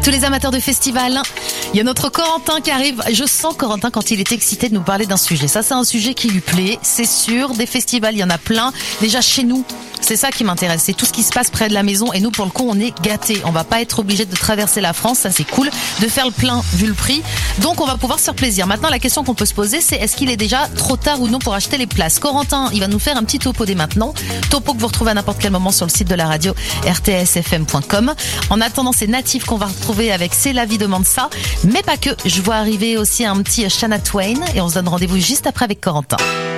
tous les amateurs de festival. Il y a notre Corentin qui arrive. Je sens Corentin quand il est excité de nous parler d'un sujet. Ça, c'est un sujet qui lui plaît. C'est sûr, des festivals, il y en a plein. Déjà chez nous, c'est ça qui m'intéresse. C'est tout ce qui se passe près de la maison. Et nous, pour le coup, on est gâtés. On va pas être obligé de traverser la France. Ça, c'est cool. De faire le plein vu le prix. Donc, on va pouvoir se faire plaisir. Maintenant, la question qu'on peut se poser, c'est est-ce qu'il est déjà trop tard ou non pour acheter les places? Corentin, il va nous faire un petit topo dès maintenant. Topo que vous retrouvez à n'importe quel moment sur le site de la radio rtsfm.com. En attendant, c'est Natif qu'on va retrouver avec C'est la vie demande ça. Mais pas que. Je vois arriver aussi un petit Shania Twain et on se donne rendez-vous juste après avec Corentin.